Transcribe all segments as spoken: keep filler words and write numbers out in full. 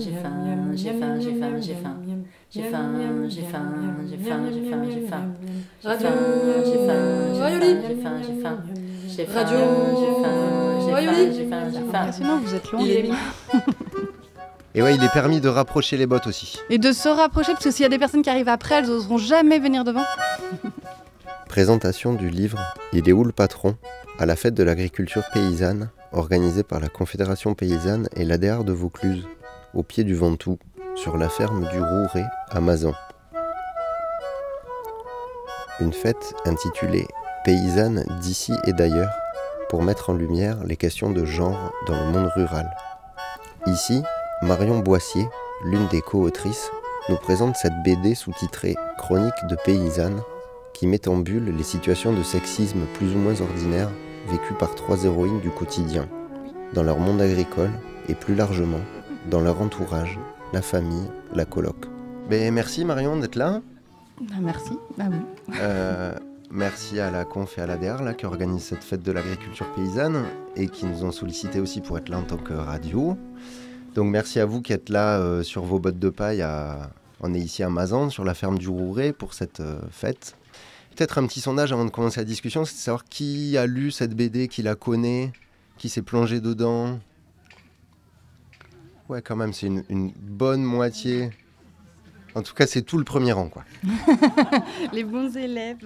j'ai faim, j'ai faim, j'ai faim, j'ai faim. J'ai faim, j'ai faim, j'ai faim, j'ai faim, j'ai faim. Radio, j'ai faim, j'ai faim, j'ai faim, j'ai faim. J'ai faim, Radio, j'ai faim, j'ai faim, j'ai faim, j'ai faim. Impressionnant, vous êtes loin. Il est Et ouais, il est permis de rapprocher les bottes aussi. Et de se rapprocher, parce que s'il y a des personnes qui arrivent après, elles n'oseront jamais venir devant. Présentation du livre « Il est où le patron ?» à la fête de l'agriculture paysanne, organisée par la Confédération paysanne et l'A D R de Vaucluse, au pied du Ventoux, sur la ferme du Rouret à Mazan. Une fête intitulée « Paysanne d'ici et d'ailleurs » pour mettre en lumière les questions de genre dans le monde rural. Ici, Marion Boissier, l'une des co-autrices, nous présente cette B D sous-titrée « Chronique de paysanne » qui met en bulle les situations de sexisme plus ou moins ordinaires vécues par trois héroïnes du quotidien, dans leur monde agricole et plus largement, dans leur entourage, la famille, la coloc. Ben, merci Marion d'être là. Bah, merci, bah oui. Euh, merci à la Conf et à l'A D R là, qui organisent cette fête de l'agriculture paysanne et qui nous ont sollicité aussi pour être là en tant que radio. Donc merci à vous qui êtes là euh, sur vos bottes de paille. À... On est ici à Mazan, sur la ferme du Rouret pour cette euh, fête. Peut-être un petit sondage avant de commencer la discussion, c'est de savoir qui a lu cette B D, qui la connaît, qui s'est plongé dedans. Ouais, quand même, c'est une, une bonne moitié. En tout cas, c'est tout le premier rang, quoi. Les bons élèves.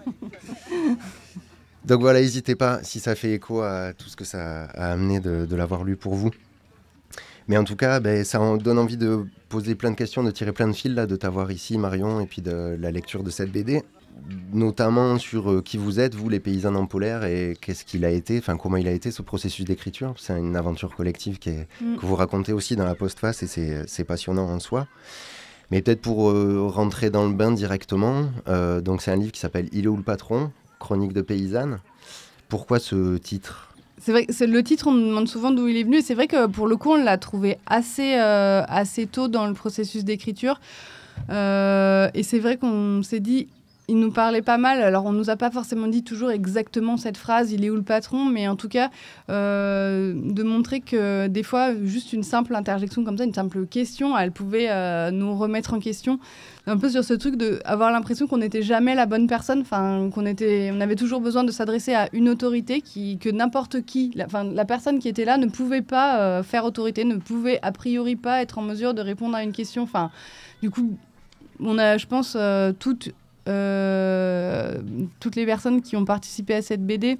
Donc voilà, n'hésitez pas, si ça fait écho à tout ce que ça a amené de, de l'avoir lu pour vous. Mais en tout cas, ben, ça en donne envie de poser plein de questions, de tirer plein de fils, là, de t'avoir ici, Marion, et puis de la lecture de cette B D. Notamment sur euh, qui vous êtes, vous, les paysans en polaire, et qu'est-ce qu'il a été, enfin comment il a été ce processus d'écriture. C'est une aventure collective qui est, mm. que vous racontez aussi dans la postface, et c'est, c'est passionnant en soi. Mais peut-être pour euh, rentrer dans le bain directement, euh, donc c'est un livre qui s'appelle « Il est où le patron ?» Chronique de paysanne. Pourquoi ce titre ? C'est vrai, c'est le titre, on me demande souvent d'où il est venu. Et c'est vrai que pour le coup, on l'a trouvé assez, euh, assez tôt dans le processus d'écriture. Euh, et c'est vrai qu'on s'est dit, il nous parlait pas mal. Alors, on nous a pas forcément dit toujours exactement cette phrase, il est où le patron ? Mais en tout cas, euh, de montrer que des fois, juste une simple interjection comme ça, une simple question, elle pouvait euh, nous remettre en question. Un peu sur ce truc d'avoir l'impression qu'on n'était jamais la bonne personne, enfin, qu'on était, on avait toujours besoin de s'adresser à une autorité, qui, que n'importe qui, la, la personne qui était là ne pouvait pas euh, faire autorité, ne pouvait a priori pas être en mesure de répondre à une question. Enfin, du coup, on a, je pense, euh, toutes... Euh, toutes les personnes qui ont participé à cette B D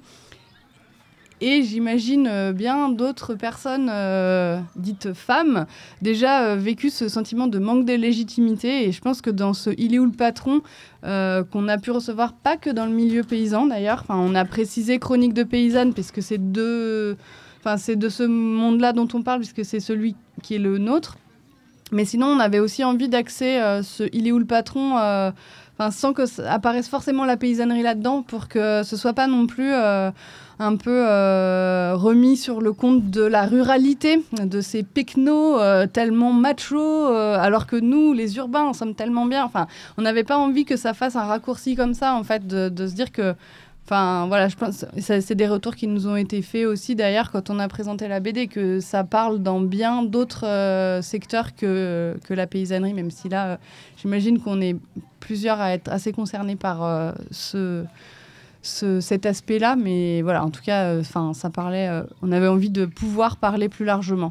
et j'imagine euh, bien d'autres personnes euh, dites femmes déjà euh, vécu ce sentiment de manque de légitimité et je pense que dans ce « Il est où le patron ?» euh, qu'on a pu recevoir pas que dans le milieu paysan d'ailleurs, enfin, on a précisé chronique de paysanne parce que c'est de, enfin, c'est de ce monde-là dont on parle puisque c'est celui qui est le nôtre, mais sinon on avait aussi envie d'axer euh, ce « Il est où le patron ?» euh, Enfin, sans que ça apparaisse forcément la paysannerie là-dedans, pour que ce soit pas non plus euh, un peu euh, remis sur le compte de la ruralité, de ces pecnos euh, tellement machos, euh, alors que nous, les urbains, on sommes tellement bien. Enfin, on n'avait pas envie que ça fasse un raccourci comme ça, en fait, de, de se dire que... Enfin, voilà, je pense c'est, c'est des retours qui nous ont été faits aussi, d'ailleurs, quand on a présenté la B D, que ça parle dans bien d'autres euh, secteurs que, que la paysannerie, même si là, euh, j'imagine qu'on est plusieurs à être assez concernés par euh, ce, ce, cet aspect-là. Mais voilà, en tout cas, euh, ça parlait, euh, on avait envie de pouvoir parler plus largement.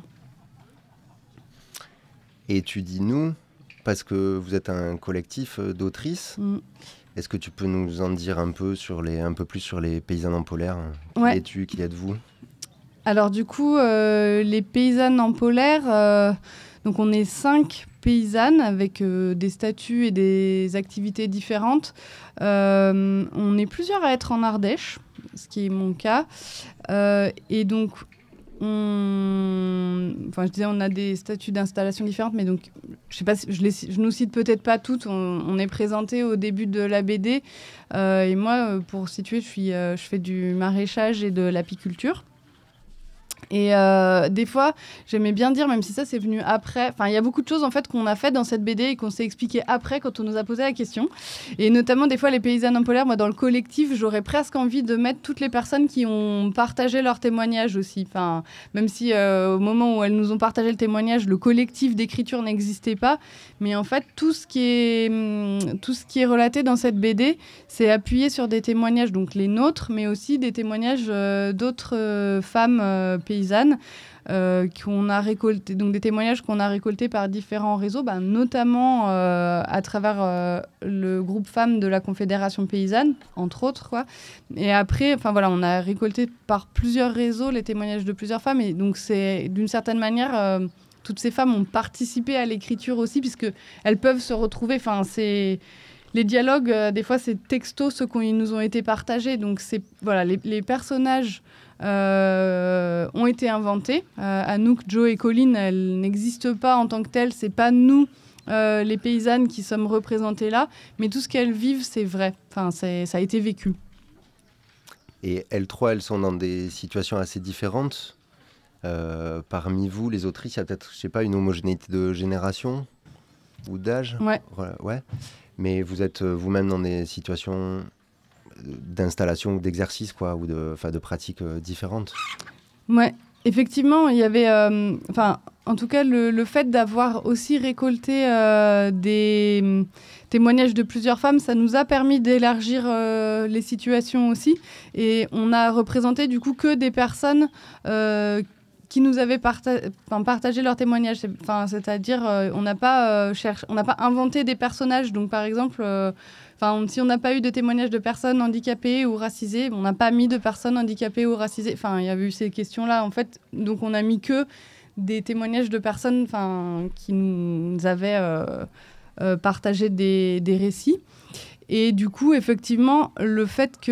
Et tu dis nous, parce que vous êtes un collectif d'autrices. Mm. Est-ce que tu peux nous en dire un peu, sur les, un peu plus sur les paysannes en polaire ? Qui ouais. es-tu ? Qui êtes-vous ? Alors du coup, euh, les paysannes en polaire, euh, donc on est cinq paysannes avec euh, des statuts et des activités différentes. Euh, on est plusieurs à être en Ardèche, ce qui est mon cas. Euh, et donc, on... Enfin, je disais, on a des statuts d'installation différentes, mais donc, je sais pas, je les, je nous cite peut-être pas toutes. On, on est présenté au début de la B D, euh, et moi, pour situer, je suis, euh, je fais du maraîchage et de l'apiculture. Et euh, des fois, j'aimais bien dire, même si ça c'est venu après, enfin il y a beaucoup de choses en fait qu'on a fait dans cette B D et qu'on s'est expliqué après quand on nous a posé la question. Et notamment des fois les paysannes en polaire, moi dans le collectif, j'aurais presque envie de mettre toutes les personnes qui ont partagé leur témoignage aussi. Enfin, même si euh, au moment où elles nous ont partagé le témoignage, le collectif d'écriture n'existait pas, mais en fait tout ce qui est hum, tout ce qui est relaté dans cette B D, c'est appuyé sur des témoignages, donc les nôtres, mais aussi des témoignages euh, d'autres euh, femmes euh, paysannes Euh, qu'on a récolté, donc des témoignages qu'on a récoltés par différents réseaux, bah, notamment euh, à travers euh, le groupe femmes de la Confédération paysanne, entre autres, quoi. Et après, enfin voilà, on a récolté par plusieurs réseaux les témoignages de plusieurs femmes, et donc c'est d'une certaine manière, euh, toutes ces femmes ont participé à l'écriture aussi, puisque elles peuvent se retrouver. Enfin, c'est les dialogues, euh, des fois, c'est texto ceux qui nous ont été partagés, donc c'est voilà, les, les personnages. Euh, ont été inventés. Euh, Anouk, Joe et Colline, elles n'existent pas en tant que telles. C'est pas nous, euh, les paysannes, qui sommes représentées là, mais tout ce qu'elles vivent, c'est vrai. Enfin, c'est, ça a été vécu. Et elles trois, elles sont dans des situations assez différentes. Euh, parmi vous, les autrices, il y a peut-être, je sais pas, une homogénéité de génération ou d'âge. Ouais. Voilà, ouais. Mais vous êtes vous-même dans des situations d'installation ou d'exercice, quoi, ou de, de pratiques euh, différentes. Ouais, effectivement, il y avait... Enfin, euh, en tout cas, le, le fait d'avoir aussi récolté euh, des euh, témoignages de plusieurs femmes, ça nous a permis d'élargir euh, les situations aussi. Et on a représenté, du coup, que des personnes... Euh, qui nous avaient parta- partagé leurs témoignages. C'est, c'est-à-dire, euh, on n'a pas, euh, cherché, on n'a pas inventé des personnages. Donc, par exemple, euh, si on n'a pas eu de témoignages de personnes handicapées ou racisées, on n'a pas mis de personnes handicapées ou racisées. Enfin, il y avait eu ces questions-là, en fait. Donc, on n'a mis que des témoignages de personnes qui nous avaient euh, euh, partagé des, des récits. Et du coup, effectivement, le fait que...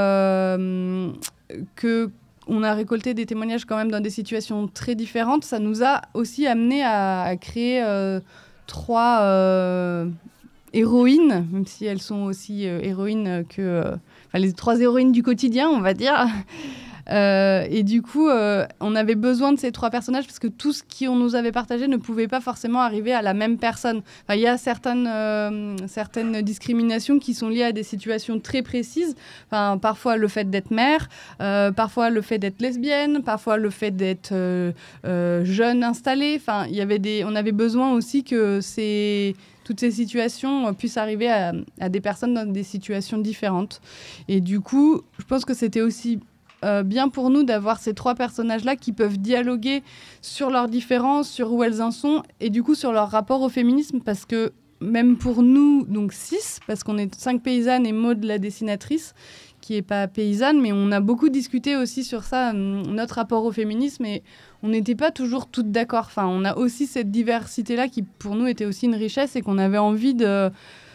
Euh, que on a récolté des témoignages quand même dans des situations très différentes. Ça nous a aussi amené à, à créer euh, trois euh, héroïnes, même si elles sont aussi euh, héroïnes que... Euh, enfin, les trois héroïnes du quotidien, on va dire. Euh, et du coup, euh, on avait besoin de ces trois personnages parce que tout ce qu'on nous avait partagé ne pouvait pas forcément arriver à la même personne. Enfin, il y a certaines, euh, certaines discriminations qui sont liées à des situations très précises. Enfin, parfois le fait d'être mère, euh, parfois le fait d'être lesbienne, parfois le fait d'être euh, euh, jeune installée. Enfin, il y avait des, on avait besoin aussi que ces... toutes ces situations puissent arriver à, à des personnes dans des situations différentes. Et du coup, je pense que c'était aussi euh, bien pour nous d'avoir ces trois personnages-là qui peuvent dialoguer sur leurs différences, sur où elles en sont, et du coup sur leur rapport au féminisme, parce que même pour nous, donc six, parce qu'on est cinq paysannes et Maud, la dessinatrice, qui n'est pas paysanne, mais on a beaucoup discuté aussi sur ça, notre rapport au féminisme, et on n'était pas toujours toutes d'accord. Enfin, on a aussi cette diversité-là qui, pour nous, était aussi une richesse et qu'on avait envie de,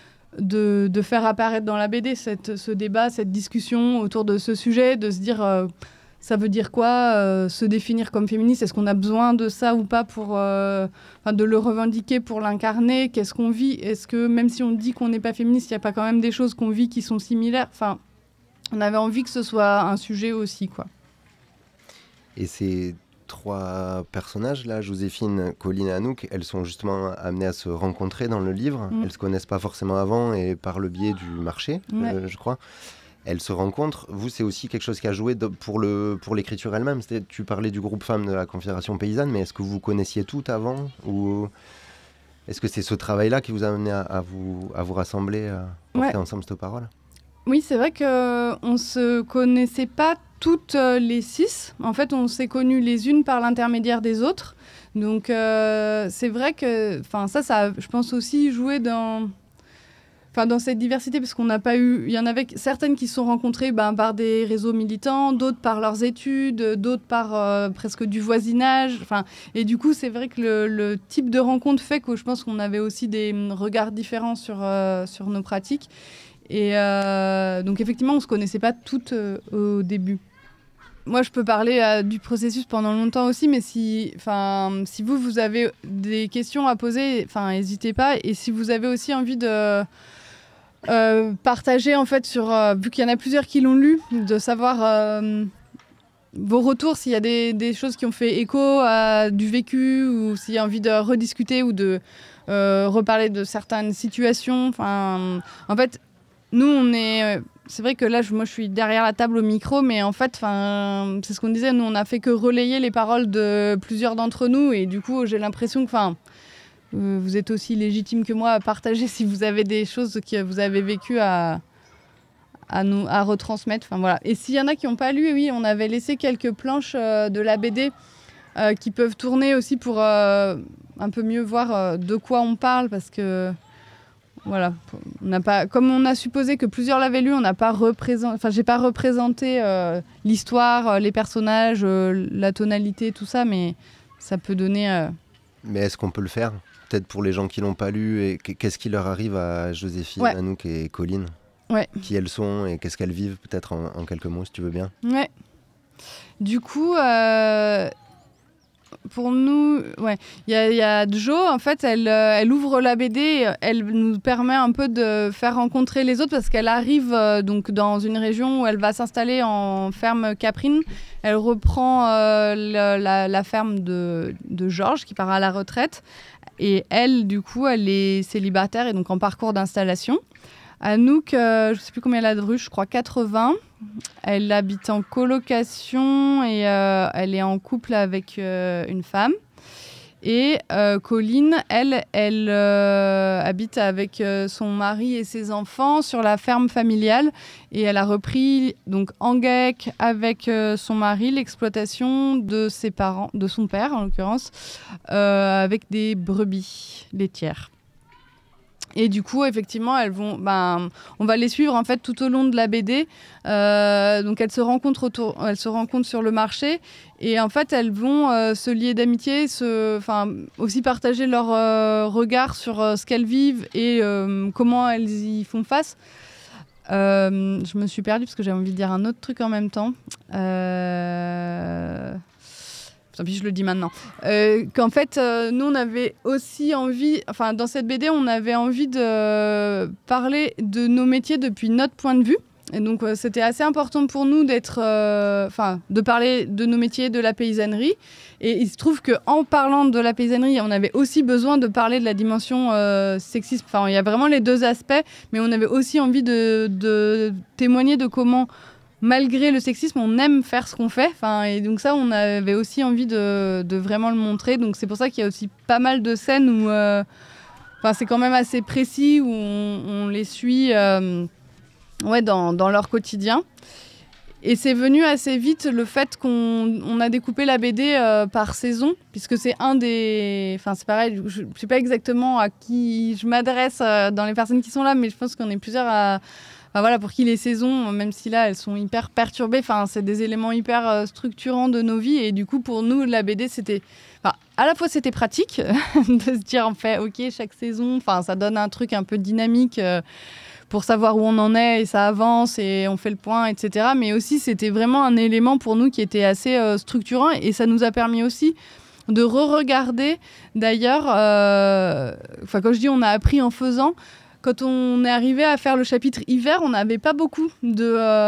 de, de faire apparaître dans la B D, cette, ce débat, cette discussion autour de ce sujet, de se dire, euh, ça veut dire quoi, euh, se définir comme féministe, est-ce qu'on a besoin de ça ou pas pour, euh, de le revendiquer, pour l'incarner, qu'est-ce qu'on vit, est-ce que même si on dit qu'on n'est pas féministe, il n'y a pas quand même des choses qu'on vit qui sont similaires. Enfin, on avait envie que ce soit un sujet aussi, quoi. Et ces trois personnages, là, Joséphine, Colline et Anouk, elles sont justement amenées à se rencontrer dans le livre. Mmh. Elles ne se connaissent pas forcément avant et par le biais du marché, ouais. euh, je crois. Elles se rencontrent. Vous, c'est aussi quelque chose qui a joué de, pour, le, pour l'écriture elle-même. C'était, tu parlais du groupe femmes de la Confédération paysanne, mais est-ce que vous connaissiez toutes avant, ou est-ce que c'est ce travail-là qui vous a amené à, à, vous, à vous rassembler, à porter ouais. ensemble cette parole ? Oui, c'est vrai qu'on ne se connaissait pas toutes euh, les six. En fait, on s'est connues les unes par l'intermédiaire des autres. Donc, euh, c'est vrai que ça, ça a, je pense, aussi joué dans, dans cette diversité, parce qu'on n'a pas eu... Il y en avait certaines qui se sont rencontrées ben, par des réseaux militants, d'autres par leurs études, d'autres par euh, presque du voisinage. Et du coup, c'est vrai que le, le type de rencontre fait que je pense qu'on avait aussi des regards différents sur, euh, sur nos pratiques. Et euh, donc, effectivement, on ne se connaissait pas toutes euh, au début. Moi, je peux parler euh, du processus pendant longtemps aussi, mais si, si vous, vous avez des questions à poser, n'hésitez pas. Et si vous avez aussi envie de euh, partager, en fait, sur, euh, vu qu'il y en a plusieurs qui l'ont lu, de savoir... Euh, vos retours, s'il y a des, des choses qui ont fait écho à du vécu, ou s'il y a envie de rediscuter ou de euh, reparler de certaines situations. Enfin, en fait, nous, on est... C'est vrai que là, je, moi, je suis derrière la table au micro, mais en fait, c'est ce qu'on disait, nous, on a fait que relayer les paroles de plusieurs d'entre nous, et du coup, j'ai l'impression que euh, vous êtes aussi légitime que moi à partager si vous avez des choses que vous avez vécues à, à, nous, à retransmettre. Enfin, voilà. Et s'il y en a qui n'ont pas lu, oui, on avait laissé quelques planches euh, de la B D euh, qui peuvent tourner aussi pour euh, un peu mieux voir euh, de quoi on parle, parce que... Voilà, on n'a pas, comme on a supposé que plusieurs l'avaient lu, on n'a pas représenté, enfin j'ai pas représenté euh, l'histoire, euh, les personnages, euh, la tonalité, tout ça, mais ça peut donner. Euh... Mais est-ce qu'on peut le faire ? Peut-être pour les gens qui l'ont pas lu, et qu'est-ce qui leur arrive à Joséphine, ouais. Anouk et Colline ? Ouais. Qui elles sont et qu'est-ce qu'elles vivent, peut-être en, en quelques mots, si tu veux bien. Ouais. Du coup. Euh... Pour nous, ouais, il y, y a Jo, en fait, elle, euh, elle ouvre la B D, elle nous permet un peu de faire rencontrer les autres parce qu'elle arrive euh, donc dans une région où elle va s'installer en ferme caprine. Elle reprend euh, la, la, la ferme de, de Georges qui part à la retraite et elle, du coup, elle est célibataire et donc en parcours d'installation. Anouk, euh, je ne sais plus combien elle a de ruches, je crois quatre-vingts. Elle habite en colocation et euh, elle est en couple avec euh, une femme. Et euh, Colline, elle, elle euh, habite avec euh, son mari et ses enfants sur la ferme familiale. Et elle a repris donc en GAEC avec euh, son mari l'exploitation de ses parents, de son père en l'occurrence, euh, avec des brebis laitières. Et du coup, effectivement, elles vont, ben, on va les suivre en fait tout au long de la B D. Euh, donc, elles se rencontrent autour, elles se rencontrent sur le marché, et en fait, elles vont euh, se lier d'amitié, se, enfin, aussi partager leur euh, regard sur euh, ce qu'elles vivent et euh, comment elles y font face. Euh, je me suis perdue parce que j'avais envie de dire un autre truc en même temps. Euh... Tant pis, je le dis maintenant. Euh, qu'en fait, euh, nous, on avait aussi envie... Enfin, dans cette B D, on avait envie de parler de nos métiers depuis notre point de vue. Et donc, euh, c'était assez important pour nous d'être... Enfin, euh, de parler de nos métiers, de la paysannerie. Et il se trouve qu'en parlant de la paysannerie, on avait aussi besoin de parler de la dimension euh, sexisme. Enfin, il y a vraiment les deux aspects. Mais on avait aussi envie de, de témoigner de comment... Malgré le sexisme, on aime faire ce qu'on fait. Enfin, et donc ça, on avait aussi envie de, de vraiment le montrer. Donc c'est pour ça qu'il y a aussi pas mal de scènes où euh, enfin, c'est quand même assez précis, où on, on les suit euh, ouais, dans, dans leur quotidien. Et c'est venu assez vite le fait qu'on on a découpé la B D euh, par saison, puisque c'est un des... Enfin, c'est pareil, je ne sais pas exactement à qui je m'adresse euh, dans les personnes qui sont là, mais je pense qu'on est plusieurs à... Enfin, voilà, pour qui les saisons, même si là, elles sont hyper perturbées, enfin, c'est des éléments hyper euh, structurants de nos vies. Et du coup, pour nous, la B D, c'était... Enfin, à la fois, c'était pratique de se dire, en fait, OK, chaque saison, enfin, ça donne un truc un peu dynamique euh, pour savoir où on en est, et ça avance, et on fait le point, et cetera. Mais aussi, c'était vraiment un élément pour nous qui était assez euh, structurant. Et ça nous a permis aussi de re-regarder, d'ailleurs... Euh... Enfin, quand je dis on a appris en faisant... Quand on est arrivé à faire le chapitre hiver, on n'avait pas beaucoup de,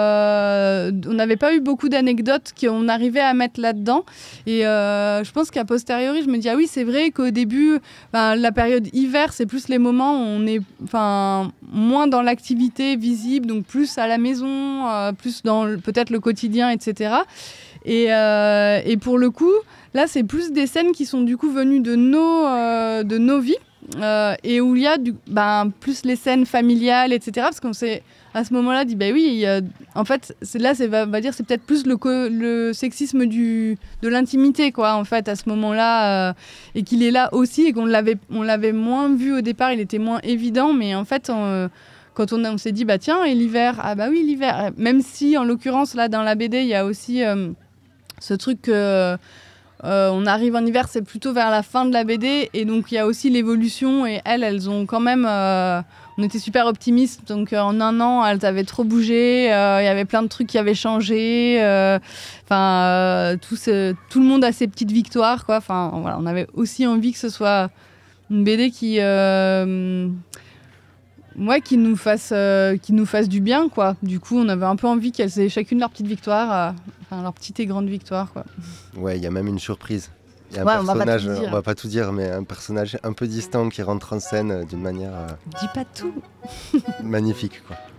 euh, on n'avait pas eu beaucoup d'anecdotes qu'on arrivait à mettre là-dedans. Et euh, je pense qu'à posteriori, je me dis ah oui, c'est vrai qu'au début, ben, la période hiver, c'est plus les moments où on est, enfin, moins dans l'activité visible, donc plus à la maison, euh, plus dans le, peut-être le quotidien, et cetera. Et, euh, et pour le coup, là, c'est plus des scènes qui sont du coup venues de nos, euh, de nos vies. Euh, et où il y a du, ben, plus les scènes familiales, et cetera. Parce qu'on s'est à ce moment-là dit, bah oui, il y a, en fait, c'est, là, c'est, va, va dire, c'est peut-être plus le, co- le sexisme du, de l'intimité, quoi, en fait, à ce moment-là. Euh, et qu'il est là aussi, et qu'on l'avait, on l'avait moins vu au départ, il était moins évident. Mais en fait, on, quand on, a, on s'est dit, bah tiens, et l'hiver, ah bah oui, l'hiver. Même si, en l'occurrence, là, dans la B D, il y a aussi euh, ce truc que... Euh, Euh, on arrive en hiver, c'est plutôt vers la fin de la B D, et donc il y a aussi l'évolution, et elles, elles ont quand même... Euh, on était super optimistes, donc euh, en un an, elles avaient trop bougé, il euh, y avait plein de trucs qui avaient changé, enfin, euh, tout, ce, tout le monde a ses petites victoires, quoi. Enfin, voilà, on avait aussi envie que ce soit une B D qui... Euh, ouais, qui nous fassent, euh, qui nous fassent du bien, quoi. Du coup, on avait un peu envie qu'elles aient chacune leur petite victoire, euh, enfin leur petite et grande victoire, quoi. Ouais, il y a même une surprise. Il y a un Ouais, on va pas personnage, tout dire. on va pas tout dire, mais un personnage un peu distant qui rentre en scène euh, d'une manière euh, Dis pas tout. magnifique, quoi.